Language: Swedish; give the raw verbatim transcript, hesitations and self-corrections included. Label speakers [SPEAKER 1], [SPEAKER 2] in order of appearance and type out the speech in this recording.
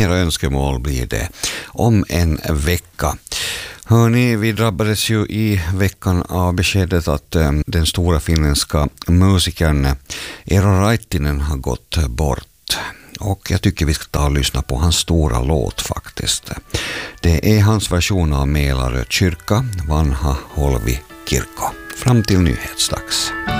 [SPEAKER 1] mera önskemål blir det om en vecka. Hörrni, vi drabbades ju i veckan av beskedet att eh, den stora finländska musikern Eero Raittinen har gått bort. Och jag tycker vi ska ta och lyssna på hans stora låt faktiskt. Det är hans version av Mälarö kyrka, Vanha Holvi kirkko. Fram till nyhetsdags.